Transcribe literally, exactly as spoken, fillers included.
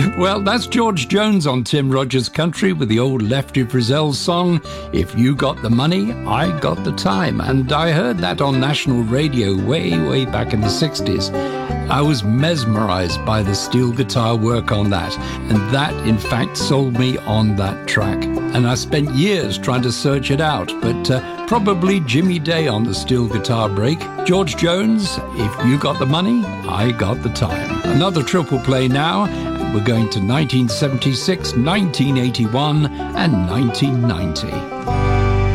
Well, that's George Jones on Tim Rogers Country with the old Lefty Frizzell song, If You Got the Money, I Got the Time. And I heard that on national radio way, way back in the sixties. I was mesmerized by the steel guitar work on that, and that, in fact, sold me on that track. And I spent years trying to search it out, but uh, probably Jimmy Day on the steel guitar break. George Jones, If You Got the Money, I Got the Time. Another triple play now. We're going to nineteen seventy-six, nineteen eighty-one, and nineteen ninety.